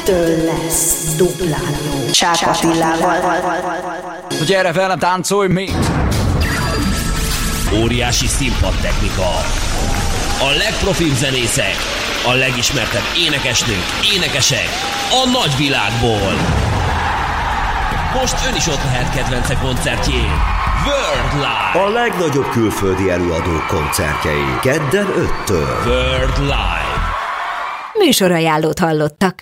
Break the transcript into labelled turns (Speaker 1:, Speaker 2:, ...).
Speaker 1: ettől lesz duplán jó. Csák Attilával.
Speaker 2: Gyere velem, táncolj még!
Speaker 3: Óriási színpadtechnika. A legprofibb zenészek, a legismertebb énekesnők, énekesek a nagyvilágból. Most ön is ott lehet kedvence koncertjén. World Live.
Speaker 4: A legnagyobb külföldi előadók koncertjei. Kedden 5-től.
Speaker 3: World Live.
Speaker 5: Műsorajánlót hallottak.